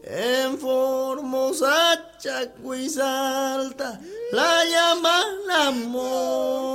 En Formosa, Chaco y Salta la llaman amor.